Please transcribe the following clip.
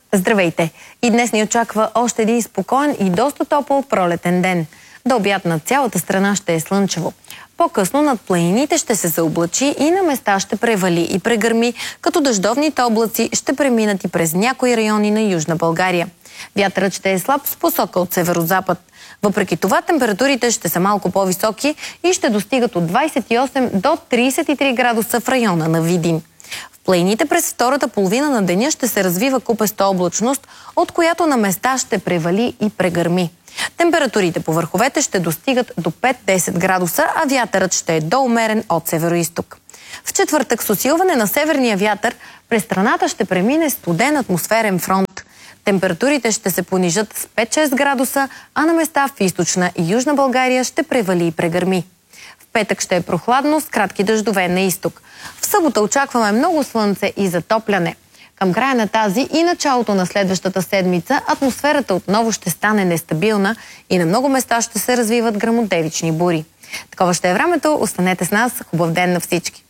Здравейте! И днес ни очаква още един спокоен и доста топъл пролетен ден. До обяд над цялата страна ще е слънчево. По-късно над планините ще се заоблачи и на места ще превали и прегърми, като дъждовните облаци ще преминат и през някои райони на Южна България. Вятърът ще е слаб с посока от северозапад. Въпреки това, температурите ще са малко по-високи и ще достигат от 28 до 33 градуса в района на Видин. В планините през втората половина на деня ще се развива купеста облачност, от която на места ще превали и прегърми. Температурите по върховете ще достигат до 5-10 градуса, а вятърът ще е доумерен от североизток. В четвъртък с усилване на северния вятър през страната ще премине студен атмосферен фронт. Температурите ще се понижат с 5-6 градуса, а на места в източна и южна България ще превали и прегърми. В петък ще е прохладно с кратки дъждове на изток. В събота очакваме много слънце и затопляне. Към края на тази и началото на следващата седмица атмосферата отново ще стане нестабилна и на много места ще се развиват гръмотевични бури. Такова ще е времето. Останете с нас. Хубав ден на всички!